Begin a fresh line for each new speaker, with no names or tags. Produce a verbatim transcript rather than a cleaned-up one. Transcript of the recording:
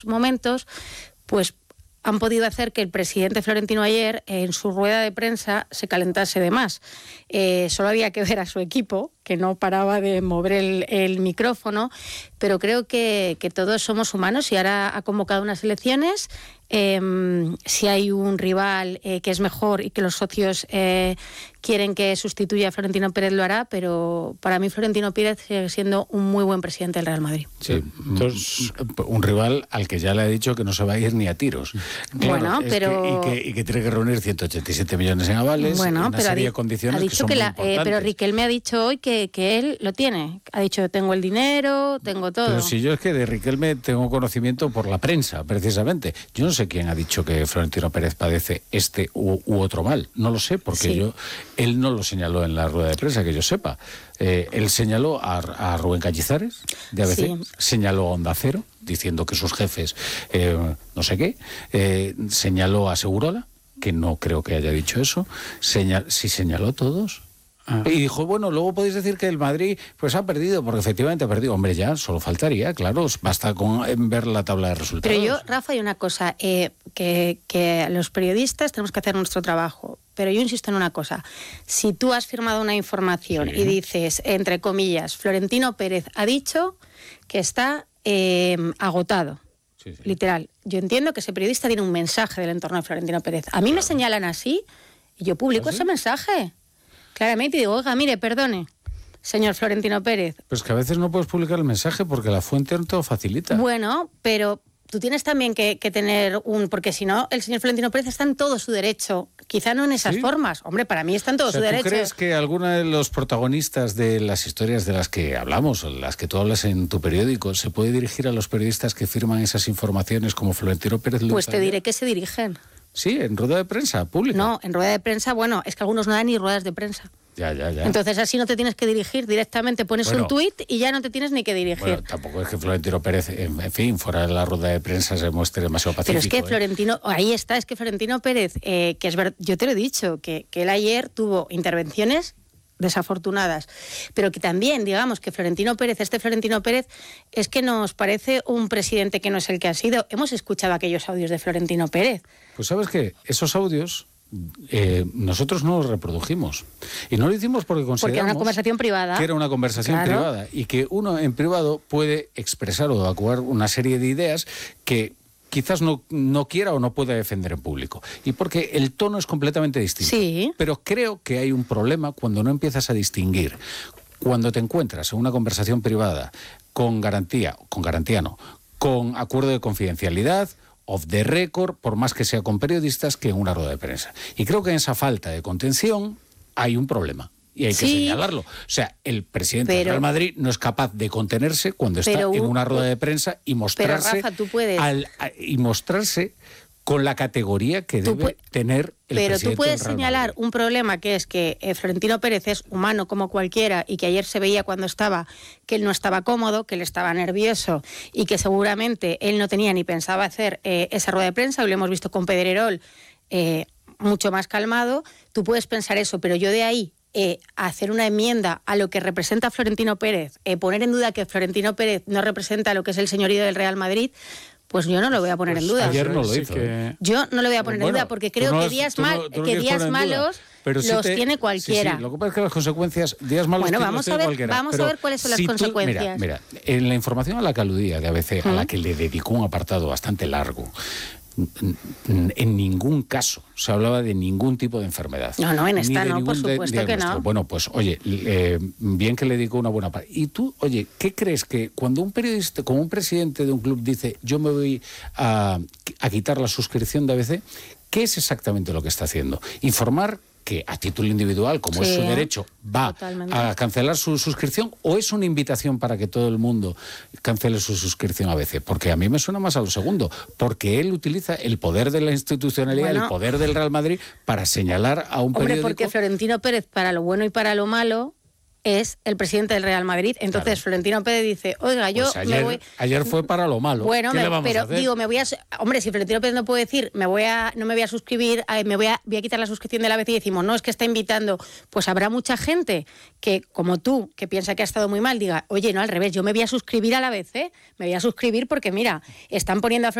momentos, pues han podido hacer que el presidente Florentino ayer, en su rueda de prensa, se calentase de más. Eh, solo había que ver a su equipo, que no paraba de mover el, el micrófono, pero creo que, que todos somos humanos y ahora ha convocado unas elecciones. Eh, si hay un rival eh, que es mejor y que los socios eh, quieren que sustituya a Florentino Pérez, lo hará, pero para mí Florentino Pérez sigue siendo un muy buen presidente del Real Madrid.
Sí, entonces, un rival al que ya le ha dicho que no se va a ir ni a tiros. Claro,
bueno, pero...
Que, y, que, y que tiene que reunir ciento ochenta y siete millones en avales,
bueno,
una
pero
serie
di-
de condiciones
ha dicho
que son
que
muy
la,
importantes.
eh, pero Riquelme ha dicho hoy que, que él lo tiene. Ha dicho, tengo el dinero, tengo todo.
Pero si yo es que de Riquelme tengo conocimiento por la prensa, precisamente. Yo no sé quién ha dicho que Florentino Pérez padece este u, u otro mal. No lo sé, porque
Sí.
yo él no lo señaló en la rueda de prensa, que yo sepa. Eh, él señaló a, a Rubén Cañizares, de A B C,
Sí.
señaló a Onda Cero, diciendo que sus jefes, eh, no sé qué, eh, señaló a Segurola, que no creo que haya dicho eso, Señal, sí señaló a todos.
Ah.
Y dijo, bueno, luego podéis decir que el Madrid pues ha perdido, porque efectivamente ha perdido. Hombre, ya, solo faltaría, claro, basta con eh, ver la tabla de resultados.
Pero yo, Rafa, hay una cosa, eh, que, que los periodistas tenemos que hacer nuestro trabajo, pero yo insisto en una cosa. Si tú has firmado una información
Sí.
y dices, entre comillas, Florentino Pérez ha dicho que está eh, agotado,
Sí, sí.
literal. Yo entiendo que ese periodista tiene un mensaje del entorno de Florentino Pérez. A mí me señalan así y yo publico
¿Ah, sí?
ese mensaje. Claramente, y digo, oiga, mire, perdone, señor Florentino Pérez.
Pues que a veces no puedes publicar el mensaje porque la fuente no te lo facilita.
Bueno, pero tú tienes también que, que tener un... Porque si no, el señor Florentino Pérez está en todo su derecho. Quizá no en esas
¿Sí?
formas. Hombre, para mí está en todo
O sea,
su
¿tú
derecho.
crees que alguno de los protagonistas de las historias de las que hablamos, o las que tú hablas en tu periódico, se puede dirigir a los periodistas que firman esas informaciones como Florentino Pérez?
Pues te diré que se dirigen.
Sí, en rueda de prensa pública.
No, en rueda de prensa, bueno, es que algunos no dan ni ruedas de prensa.
Ya, ya, ya.
Entonces así no te tienes que dirigir directamente, pones
Bueno.
un tuit y ya no te tienes ni que dirigir.
Bueno, tampoco es que Florentino Pérez, en, en fin, fuera de la rueda de prensa se muestre demasiado pacífico.
Pero es que
¿eh?
Florentino, ahí está, es que Florentino Pérez, eh, que es verdad, yo te lo he dicho, que, que él ayer tuvo intervenciones desafortunadas, pero que también, digamos, que Florentino Pérez, este Florentino Pérez, es que nos parece un presidente que no es el que ha sido. Hemos escuchado aquellos audios de Florentino Pérez.
Pues sabes que esos audios eh, nosotros no los reprodujimos. Y no lo hicimos porque consideramos
Porque era una conversación privada.
que era una conversación
Claro.
privada y que uno en privado puede expresar o evacuar una serie de ideas que quizás no, no quiera o no pueda defender en público. Y porque el tono es completamente distinto.
Sí.
Pero creo que hay un problema cuando no empiezas a distinguir. Cuando te encuentras en una conversación privada con garantía, con garantía no, con acuerdo de confidencialidad, off the record, por más que sea con periodistas, que en una rueda de prensa. Y creo que en esa falta de contención hay un problema. Y hay que
Sí.
señalarlo. O sea, el presidente
Pero-
del Real Madrid no es capaz de contenerse cuando está
Pero,
en
uh,
una rueda de prensa y mostrarse,
Rafa, tú puedes-
al- a- y mostrarse con la categoría que
Tú
debe
pu-
tener el
Pero
presidente
tú puedes
del Real
señalar
Madrid.
un problema, que es que eh, Florentino Pérez es humano como cualquiera y que ayer se veía cuando estaba que él no estaba cómodo, que él estaba nervioso y que seguramente él no tenía ni pensaba hacer eh, esa rueda de prensa. Hoy lo hemos visto con Pedrerol eh, mucho más calmado. Tú puedes pensar eso, pero yo de ahí eh, hacer una enmienda a lo que representa Florentino Pérez, eh, poner en duda que Florentino Pérez no representa lo que es el señorío del Real Madrid, pues yo no lo voy a poner
Pues
en duda.
ayer no lo
sí
hizo,
que-
¿eh?
Yo no lo voy a poner
Bueno,
en duda porque
tú
creo
no
que
has-
días,
tú no-
mal,
tú no
que
quieres
días
poner en duda,
malos
pero sí
los
te-
tiene
sí,
cualquiera.
sí, lo que pasa es que las consecuencias, días malos
Bueno,
tiene-
vamos
los tiene
a ver-
cualquiera,
vamos a
pero
ver cuáles son las
si tú-
consecuencias.
Mira, mira, en la información a la que aludía de A B C, a la que le dedicó un apartado bastante largo, en ningún caso se hablaba de ningún tipo de enfermedad.
No, no, en
ni
esta
de
no, por
ningún de-
supuesto que
diagnóstico.
no.
Bueno, pues oye, eh, bien que le dedicó una buena parte. Y tú, oye, ¿qué crees que cuando un periodista, como un presidente de un club dice yo me voy a, a quitar la suscripción de A B C, ¿qué es exactamente lo que está haciendo? Informar que a título individual, como
Sí,
es su derecho, va
totalmente.
a cancelar su suscripción, o es una invitación para que todo el mundo cancele su suscripción a A B C? Porque a mí me suena más a lo segundo, porque él utiliza el poder de la institucionalidad,
Bueno.
el poder del Real Madrid para señalar a un
Hombre,
periódico.
porque Florentino Pérez, para lo bueno y para lo malo, es el presidente del Real Madrid. Entonces claro. Florentino Pérez dice, oiga, yo
pues ayer,
me voy...
Ayer fue para lo malo.
Bueno,
¿Qué
me,
le vamos
pero
a hacer?
digo, me voy a... Hombre, si Florentino Pérez no puede decir, me voy a, no me voy a suscribir, me voy a, voy a quitar la suscripción de la A B C y decimos, no, es que está invitando, pues habrá mucha gente que, como tú, que piensa que ha estado muy mal, diga, oye, no, al revés, yo me voy a suscribir a la A B C, me voy a suscribir porque, mira, están poniendo a